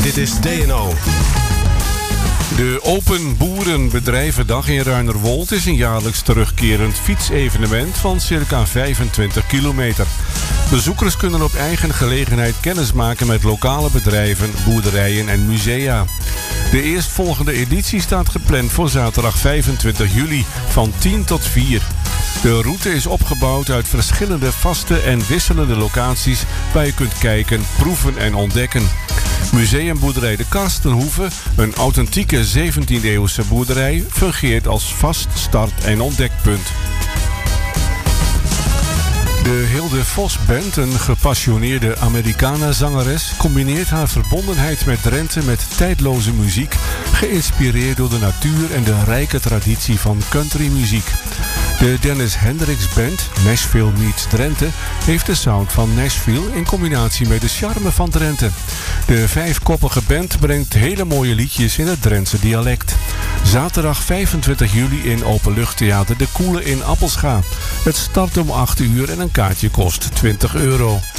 Dit is DNO. De Open Boerenbedrijvendag in Ruinerwold is een jaarlijks terugkerend fietsevenement van circa 25 kilometer. Bezoekers kunnen op eigen gelegenheid kennismaken met lokale bedrijven, boerderijen en musea. De eerstvolgende editie staat gepland voor zaterdag 25 juli van 10 tot 4. De route is opgebouwd uit verschillende vaste en wisselende locaties waar je kunt kijken, proeven en ontdekken. Museumboerderij De Kast ten Hoeve, een authentieke 17e-eeuwse boerderij, fungeert als vast start- en ontdekpunt. De Hilde Vos Band, een gepassioneerde Americana-zangeres, combineert haar verbondenheid met Drenthe met tijdloze muziek, geïnspireerd door de natuur en de rijke traditie van countrymuziek. De Dennis Hendricks Band, Nashville meets Drenthe, heeft de sound van Nashville in combinatie met de charme van Drenthe. De vijfkoppige band brengt hele mooie liedjes in het Drentse dialect. Zaterdag 25 juli in Openluchttheater De Koele in Appelscha. Het start om 8 uur en een kaartje kost €20.